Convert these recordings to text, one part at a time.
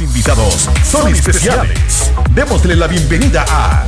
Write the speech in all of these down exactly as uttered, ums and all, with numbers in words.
Los invitados son especiales. Démosle la bienvenida a...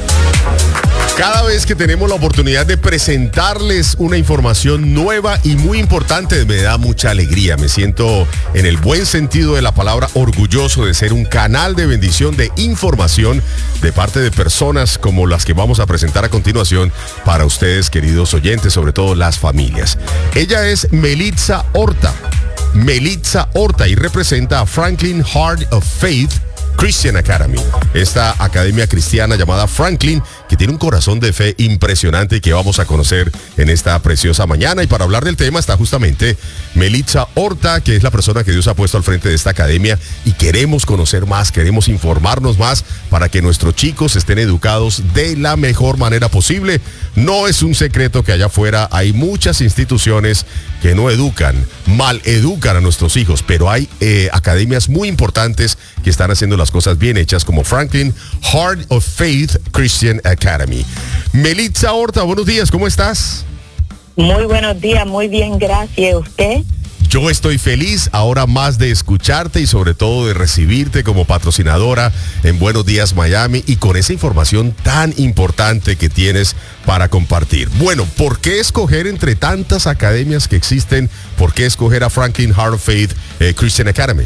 Cada vez que tenemos la oportunidad de presentarles una información nueva y muy importante, me da mucha alegría. Me siento, en el buen sentido de la palabra, orgulloso de ser un canal de bendición, de información de parte de personas como las que vamos a presentar a continuación para ustedes, queridos oyentes, sobre todo las familias. Ella es Melitza Horta. Melitza Horta y representa a Franklin Heart of Faith Christian Academy, esta academia cristiana llamada Franklin, que tiene un corazón de fe impresionante y que vamos a conocer en esta preciosa mañana. Y para hablar del tema está justamente Melitza Horta, que es la persona que Dios ha puesto al frente de esta academia, y queremos conocer más, queremos informarnos más para que nuestros chicos estén educados de la mejor manera posible. No es un secreto que allá afuera hay muchas instituciones que no educan, mal educan a nuestros hijos, pero hay eh, academias muy importantes que están haciendo las cosas bien hechas, como Franklin Heart of Faith Christian Academy. Melitza Horta, buenos días, ¿cómo estás? Muy buenos días, muy bien, gracias. ¿Usted? Yo estoy feliz ahora más de escucharte y sobre todo de recibirte como patrocinadora en Buenos Días Miami y con esa información tan importante que tienes para compartir. Bueno, ¿por qué escoger entre tantas academias que existen? ¿Por qué escoger a Franklin Heart of Faith eh, Christian Academy?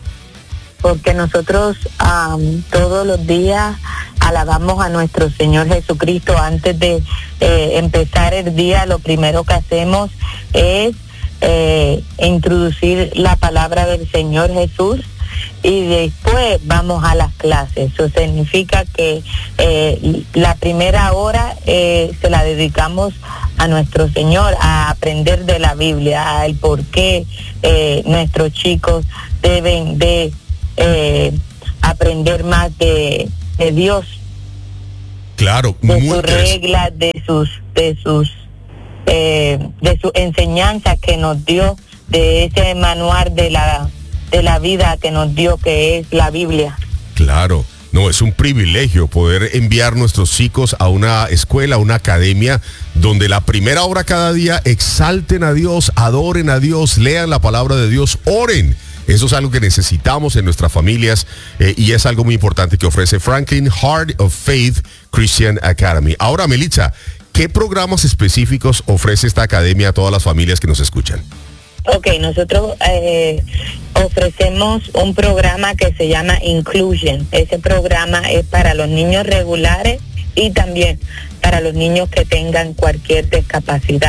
Porque nosotros um, todos los días alabamos a nuestro Señor Jesucristo. Antes de eh, empezar el día, lo primero que hacemos es eh, introducir la palabra del Señor Jesús y después vamos a las clases. Eso significa que eh, la primera hora eh, se la dedicamos a nuestro Señor, a aprender de la Biblia, al por qué eh, nuestros chicos deben de Eh, aprender más de, de Dios, claro, de muy sus reglas, de sus de sus eh, de su enseñanza que nos dio, de ese manual de la de la vida que nos dio, que es la Biblia. Claro. No, es un privilegio poder enviar nuestros chicos a una escuela, a una academia, donde la primera hora cada día exalten a Dios, adoren a Dios, lean la palabra de Dios, oren. Eso es algo que necesitamos en nuestras familias eh, y es algo muy importante que ofrece Franklin Heart of Faith Christian Academy. Ahora, Melitza, ¿qué programas específicos ofrece esta academia a todas las familias que nos escuchan? Ok, nosotros eh, ofrecemos un programa que se llama Inclusion. Ese programa es para los niños regulares y también para los niños que tengan cualquier discapacidad.